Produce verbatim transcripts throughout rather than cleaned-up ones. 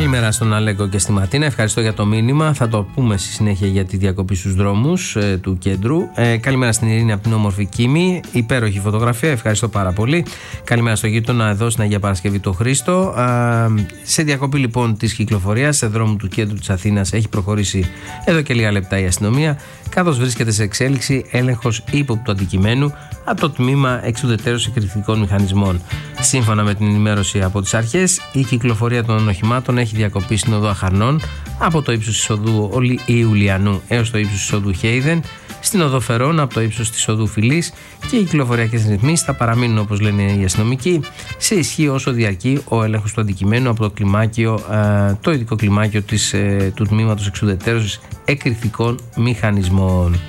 Καλημέρα στον Αλέκο και στη Ματίνα. Ευχαριστώ για το μήνυμα. Θα το πούμε στη συνέχεια για τη διακοπή στους δρόμους ε, του κέντρου. Ε, καλημέρα στην Ειρήνη από την όμορφη Κίμη. Υπέροχη φωτογραφία. Ευχαριστώ πάρα πολύ. Καλημέρα στο γείτονα εδώ στην Αγία Παρασκευή το Χρήστο. Ε, σε διακοπή λοιπόν της κυκλοφορίας σε δρόμο του κέντρου της Αθήνας έχει προχωρήσει εδώ και λίγα λεπτά η αστυνομία, καθώς βρίσκεται σε εξέλιξη έλεγχος ύποπτου αντικειμένου από το τμήμα εξουδετερώσεως εκρηκτικών μηχανισμών. Σύμφωνα με την ενημέρωση από τις αρχές, η κυκλοφορία των οχημάτων έχει διακοπεί στην οδό Αχαρνών από το ύψος της οδού Ιουλιανού έως το ύψος της οδού Χέιδεν, στην οδό Φερών από το ύψος της οδού Φιλής, και οι κυκλοφοριακές ρυθμίσεις θα παραμείνουν, όπως λένε οι αστυνομικοί, σε ισχύ όσο διαρκεί ο έλεγχος του αντικειμένου από το κλιμάκιο, το ειδικό κλιμάκιο της, του τμήματος εξουδετερώσεως εκρηκτικών μηχανισμών.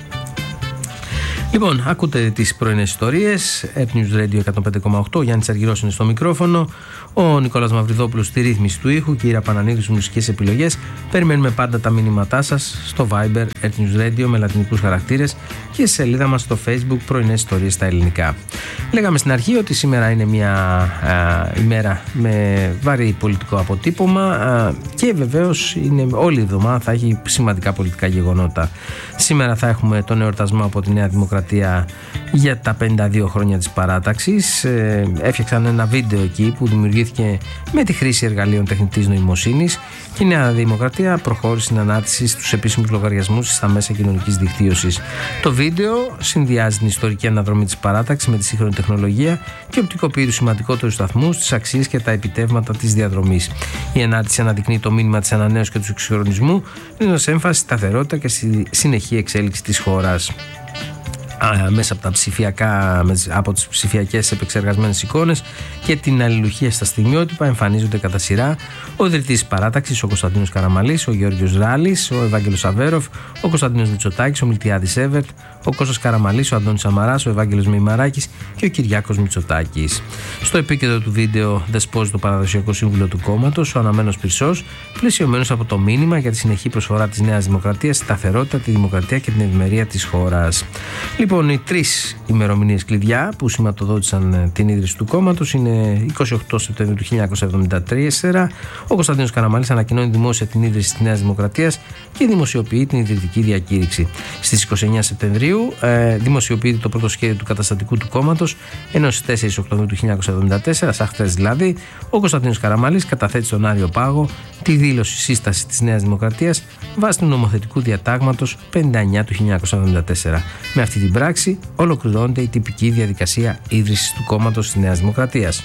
Λοιπόν, ακούτε τις πρωινές ιστορίες. Earth News Radio εκατόν πέντε κόμμα οκτώ. Ο Γιάννης Αργυρός είναι στο μικρόφωνο. Ο Νικόλας Μαυριδόπουλος στη ρύθμιση του ήχου. Και η Ήρα Πανανίδη στις μουσικές επιλογές. Περιμένουμε πάντα τα μήνυματά σας στο Viber Earth News Radio με λατινικούς χαρακτήρες και στη σελίδα μας στο Facebook πρωινές ιστορίες στα ελληνικά. Λέγαμε στην αρχή ότι σήμερα είναι μια α, ημέρα με βαρύ πολιτικό αποτύπωμα α, και βεβαίως είναι, όλη η εβδομάδα θα έχει σημαντικά πολιτικά γεγονότα. Σήμερα θα έχουμε τον εορτασμό από τη Νέα Δημοκρατία για τα πενήντα δύο χρόνια της παράταξης. Ε, έφτιαξαν ένα βίντεο εκεί που δημιουργήθηκε με τη χρήση εργαλείων τεχνητής νοημοσύνης και η Νέα Δημοκρατία προχώρησε στην ανάρτηση στους επίσημους λογαριασμούς στα μέσα κοινωνικής δικτύωσης. Το βίντεο συνδυάζει την ιστορική αναδρομή της παράταξης με τη σύγχρονη τεχνολογία και οπτικοποιεί τους σημαντικότερους σταθμούς, τις αξίες και τα επιτεύγματα της διαδρομής. Η ανάρτηση αναδεικνύει το μήνυμα της ανανέωσης και του εξυγχρονισμού, δίνοντας έμφαση στη σταθερότητα και στη συνεχή εξέλιξη της χώρας. Μέσα από, τα ψηφιακά, από τις ψηφιακές επεξεργασμένες εικόνες και την αλληλουχία στα στιγμιότυπα εμφανίζονται κατά σειρά ο ιδρυτής της παράταξης, ο Κωνσταντίνος Καραμανλής, ο Γιώργος Ράλης, ο Ευάγγελος Αβέροφ, ο Κωνσταντίνος Μητσοτάκης, ο Μιλτιάδης Εύερτ, ο Κώστας Καραμανλής, ο Αντώνης Σαμαράς, ο Ευάγγελος Μεϊμαράκης και ο Κυριάκος Μητσοτάκης. Στο επίκεντρο του βίντεο δεσπόζει το παραδοσιακό σύμβουλο του κόμματος, ο Αναμένος Πυρσός, πλαισιωμένος από το μήνυμα για τη συνεχή προσφορά της Νέας Δημοκρατίας στη σταθερότητα, τη δημοκρατία και την ευημερία της χώρας. Λοιπόν, οι τρεις ημερομηνίες κλειδιά που σηματοδότησαν την ίδρυση του κόμματος είναι είκοσι οκτώ Σεπτεμβρίου του χίλια εννιακόσια εβδομήντα τέσσερα. Ο Κωνσταντίνος Καραμανλής ανακοινώνει δημόσια την ίδρυση της Νέας Δημοκρατίας και δημοσιοποιεί την ιδρυτική διακήρυξη. Στις είκοσι εννέα Σεπτεμβρίου ε, δημοσιοποιείται το πρώτο σχέδιο του καταστατικού του κόμματος, ενώ στις τέσσερις Οκτωβρίου του χίλια εννιακόσια εβδομήντα τέσσερα, σαν χθες δηλαδή, ο Κωνσταντίνος Καραμανλής καταθέτει στον Άριο Πάγο τη δήλωση σύσταση της Νέας Δημοκρατίας βάσει του νομοθετικού διατάγματος πενήντα εννέα του χίλια εννιακόσια εβδομήντα τέσσερα. Με αυτή την πράξη ολοκληρώνεται η τυπική διαδικασία ίδρυσης του κόμματος της Νέας Δημοκρατίας.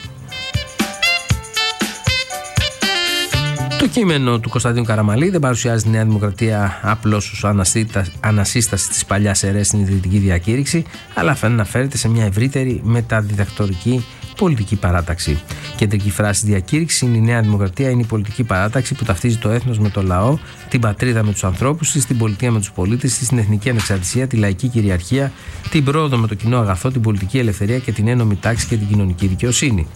Το κείμενο του Κωνσταντίνου Καραμανλή δεν παρουσιάζει τη Νέα Δημοκρατία απλώς ως ανασύσταση της παλιάς ΕΡΕΣ στην ιδρυτική διακήρυξη, αλλά αναφέρεται σε μια ευρύτερη μεταδιδακτορική πολιτική παράταξη. Κεντρική φράση της διακήρυξης είναι: η Νέα Δημοκρατία είναι η πολιτική παράταξη που ταυτίζει το έθνος με το λαό, την πατρίδα με τους ανθρώπους της, την πολιτεία με τους πολίτες της, την εθνική ανεξαρτησία, τη λαϊκή κυριαρχία, την πρόοδο με το κοινό αγαθό, την πολιτική ελευθερία και την ένομη τάξη και την κοινωνική δικαιοσύνη.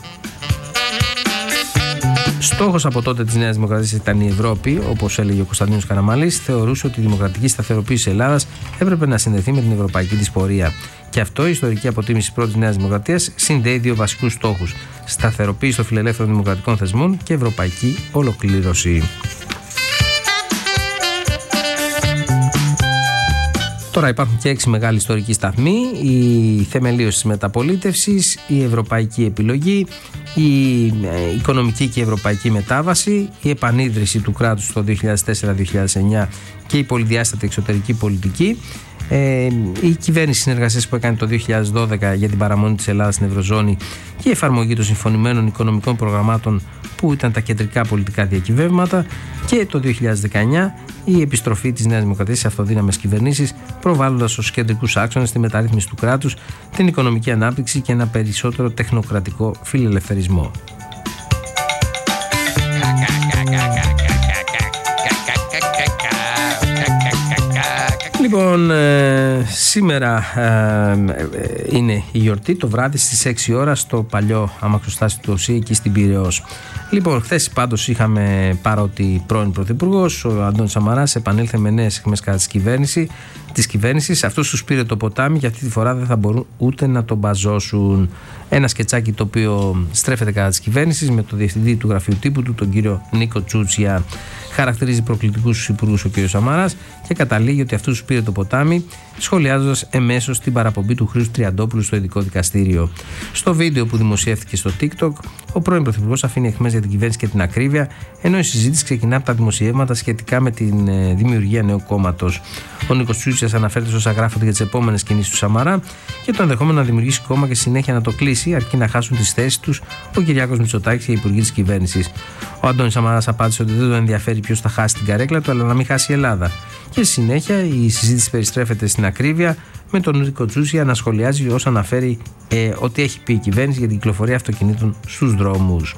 Στόχος από τότε της Νέας Δημοκρατίας ήταν η Ευρώπη, όπως έλεγε ο Κωνσταντίνος Καραμανλής, θεωρούσε ότι η δημοκρατική σταθεροποίηση της Ελλάδας έπρεπε να συνδεθεί με την ευρωπαϊκή της πορεία. Και αυτό η ιστορική αποτίμηση της πρώτης Νέας Δημοκρατίας συνδέει δύο βασικούς στόχους: σταθεροποίηση των φιλελεύθερων δημοκρατικών θεσμών και ευρωπαϊκή ολοκλήρωση. Τώρα υπάρχουν και έξι μεγάλοι ιστορικοί σταθμοί: η θεμελίωση της μεταπολίτευσης, η ευρωπαϊκή επιλογή, η οικονομική και ευρωπαϊκή μετάβαση, η επανίδρυση του κράτους το δύο χιλιάδες τέσσερα δύο χιλιάδες εννέα και η πολυδιάστατη εξωτερική πολιτική, ε, η κυβέρνηση συνεργασίας που έκανε το δύο χιλιάδες δώδεκα για την παραμονή της Ελλάδας στην Ευρωζώνη και η εφαρμογή των συμφωνημένων οικονομικών προγραμμάτων που ήταν τα κεντρικά πολιτικά διακυβεύματα, και το δύο χιλιάδες δεκαεννέα η επιστροφή της Νέας Δημοκρατίας σε αυτοδύναμες κυβερνήσεις, προβάλλοντας ως κεντρικούς άξονες τη μεταρρύθμιση του κράτους, την οικονομική ανάπτυξη και ένα περισσότερο τεχνοκρατικό φιλελευθερισμό. Λοιπόν, ε, σήμερα ε, ε, είναι η γιορτή, το βράδυ στις έξι ώρα στο παλιό αμαξοστάσιο του ΟΣΥ εκεί στην Πειραιώς. Λοιπόν, χθες πάντως είχαμε παρότι πρώην πρωθυπουργός, ο Αντώνης Σαμαράς, επανήλθε με νέες αιχμές κατά της κυβέρνηση, της κυβέρνησης. Αυτός τους πήρε το ποτάμι και αυτή τη φορά δεν θα μπορούν ούτε να τον μπαζώσουν. Ένα σκετσάκι το οποίο στρέφεται κατά της κυβέρνησης με το διευθυντή του γραφείου τύπου του, τον κύριο Νίκο Τσούτσια. Χαρακτηρίζει προκλητικούς τους υπουργούς ο κύριος Σαμαράς και καταλήγει ότι αυτούς τους πήρε το ποτάμι, σχολιάζοντας εμέσως την παραπομπή του Χρήστου Τριαντόπουλου στο ειδικό δικαστήριο. Στο βίντεο που δημοσιεύθηκε στο TikTok, ο πρώην πρωθυπουργός αφήνει αιχμές για την κυβέρνηση και την ακρίβεια, ενώ η συζήτηση ξεκινά από τα δημοσιεύματα σχετικά με την ε, δημιουργία νέου κόμματος. Ο Νίκος Τσούτσιας αναφέρεται όσα γράφονται για τις επόμενες κινήσεις του Σαμαρά και το ενδεχόμενο να δημιουργήσει κόμμα και συνέχεια να το κλείσει, αρκεί να χάσουν τις θέσεις τους ο Κυριάκος Μητσοτάκης και οι υπουργοί της κυβέρνησης. Ο Αντώνης Σαμαράς απάντησε ότι δεν τον ενδιαφέρει ποιος θα χάσει την καρέκλα του, αλλά να μην χάσει η Ελλάδα. Και στη συνέχεια η συζήτηση περιστρέφεται στην ακρίβεια, με τον Νίκο Τσούτσια να σχολιάζει όσο αναφέρει ε, ότι έχει πει η κυβέρνηση για την κυκλοφορία αυτοκινήτων στους δρόμους.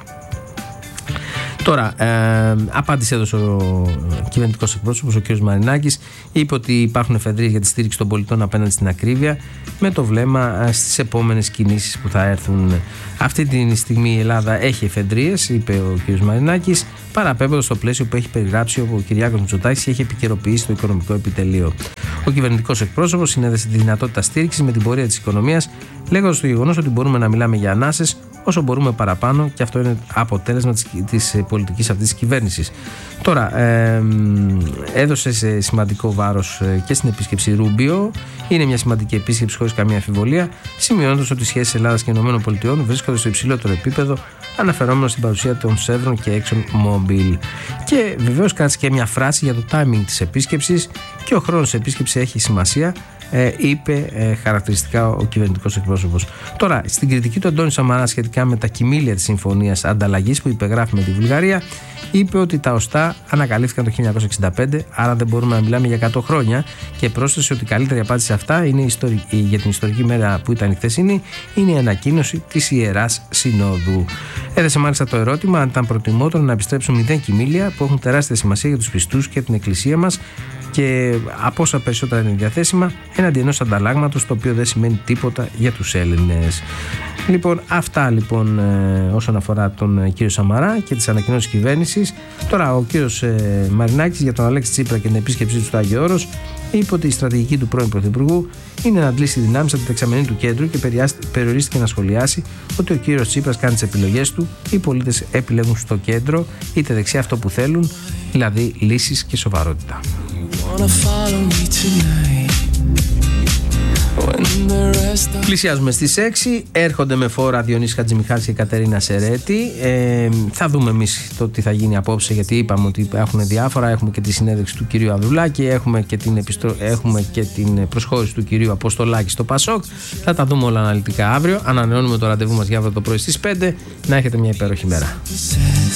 Τώρα, ε, απάντηση έδωσε ο κυβερνητικός εκπρόσωπος, ο κ. Μαρινάκης. Είπε ότι υπάρχουν εφεδρείες για τη στήριξη των πολιτών απέναντι στην ακρίβεια, με το βλέμμα στις επόμενες κινήσεις που θα έρθουν. Αυτή τη στιγμή η Ελλάδα έχει εφεδρείες, είπε ο κ. Μαρινάκης, παραπέμποντας στο πλαίσιο που έχει περιγράψει ο Κυριάκος Μητσοτάκης και έχει επικαιροποιήσει το οικονομικό επιτελείο. Ο κυβερνητικός εκπρόσωπος συνέδεσε τη δυνατότητα στήριξης με την πορεία της οικονομίας, λέγοντας το γεγονός ότι μπορούμε να μιλάμε για ανάσες όσο μπορούμε παραπάνω, και αυτό είναι αποτέλεσμα της, της πολιτικής αυτής της κυβέρνησης. Τώρα, ε, έδωσε σε σημαντικό βάρος και στην επίσκεψη Ρούμπιο. Είναι μια σημαντική επίσκεψη χωρίς καμία αμφιβολία, σημειώνοντας ότι οι σχέσεις Ελλάδας και ΗΠΑ βρίσκονται στο υψηλότερο επίπεδο, αναφερόμενο στην παρουσία των Chevron και ExxonMobil. Και βεβαίως κάτσε και μια φράση για το timing της επίσκεψης, και ο χρόνος της επίσκεψης έχει σημασία, ε, είπε ε, χαρακτηριστικά ο κυβερνητικός εκπρόσωπος. Τώρα, στην κριτική του Αντώνη Σαμαρά σχετικά με τα κοιμήλια της συμφωνίας ανταλλαγής που υπεγράφει με τη Βουλγαρία, είπε ότι τα οστά ανακαλύφθηκαν το χίλια εννιακόσια εξήντα πέντε, άρα δεν μπορούμε να μιλάμε για εκατό χρόνια, και πρόσθεσε ότι η καλύτερη απάντηση σε αυτά είναι η ιστορική, για την ιστορική μέρα που ήταν η χθεσινή, είναι η ανακοίνωση της Ιεράς Συνόδου. Έδεσε μάλιστα το ερώτημα αν ήταν προτιμότερο να επιστρέψουν μηδέν κοιμήλια που έχουν τεράστια σημασία για τους πιστούς και την Εκκλησία μας, και από όσα περισσότερα είναι διαθέσιμα, έναντι ενός ανταλλάγματος το οποίο δεν σημαίνει τίποτα για τους Έλληνες. Λοιπόν, αυτά λοιπόν ε, όσον αφορά τον ε, κύριο Σαμαρά και τις ανακοινώσεις της κυβέρνησης. Τώρα, ο κύριος ε, Μαρινάκης για τον Αλέξη Τσίπρα και την επίσκεψή του στο Άγιο Όρος είπε ότι η στρατηγική του πρώην Πρωθυπουργού είναι να αντλήσει δυνάμεις από την δεξαμενή του κέντρου και περιορίστηκε να σχολιάσει ότι ο κύριος Τσίπρας κάνει τις επιλογές του. Οι πολίτες επιλέγουν στο κέντρο, είτε δεξιά, αυτό που θέλουν, δηλαδή λύσεις και σοβαρότητα. Πλησιάζουμε στις έξι. Έρχονται με φόρα Διονύσης Χατζημιχάλης και Κατερίνα Σερέτη. ε, Θα δούμε εμείς το τι θα γίνει απόψε, γιατί είπαμε ότι έχουν διάφορα. Έχουμε και τη συνέντευξη του κυρίου Ανδρουλάκη, έχουμε και την, επιστρο... έχουμε και την προσχώρηση του κυρίου Αποστολάκη στο Πασόκ. Θα τα δούμε όλα αναλυτικά αύριο. Ανανεώνουμε το ραντεβού μας για αύριο το πρωί στις πέντε. Να έχετε μια υπέροχη μέρα.